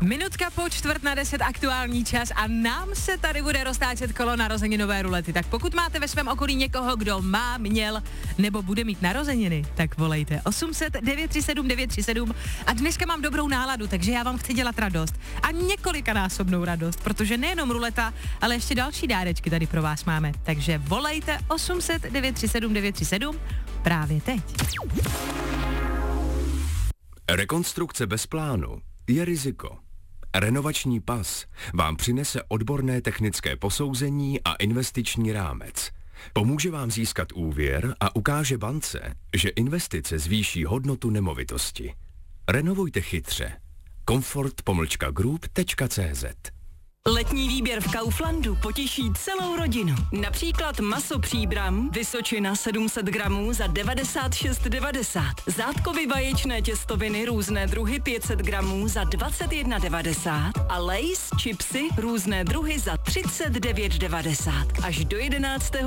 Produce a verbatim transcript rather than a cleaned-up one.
Minutka po čtvrt na deset aktuální čas a nám se tady bude roztáčet kolo narozeninové rulety. Tak pokud máte ve svém okolí někoho, kdo má, měl nebo bude mít narozeniny, tak volejte osm set devět tři sedm devět tři sedm a dneska mám dobrou náladu, takže já vám chci dělat radost. A několikanásobnou radost, protože nejenom ruleta, ale ještě další dárečky tady pro vás máme. Takže volejte osm set devět tři sedm devět tři sedm právě teď. Rekonstrukce bez plánu je riziko. Renovační pas vám přinese odborné technické posouzení a investiční rámec. Pomůže vám získat úvěr a ukáže bance, že investice zvýší hodnotu nemovitosti. Renovujte chytře. Comfort pomlčka group tečka cé zet. Letní výběr v Kauflandu potěší celou rodinu. Například maso Příbram, Vysočina sedm set gramů za devadesát šest devadesát. Zátkovy vaječné těstoviny různé druhy pět set gramů za dvacet jedna devadesát. A Lay's chipsy různé druhy za třicet devět devadesát. Až do jedenáctého